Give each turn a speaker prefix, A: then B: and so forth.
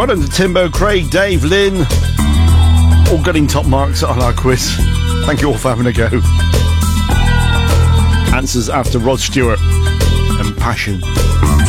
A: Well done to Timbo, Craig, Dave, Lynn. All getting top marks on our quiz. Thank you all for having a go. Answers after Rod Stewart and Passion.